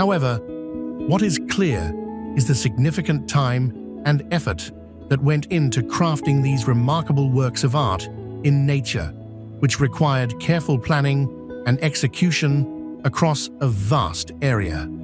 However, what is clear is the significant time and effort that went into crafting these remarkable works of art in nature, which required careful planning and execution across a vast area.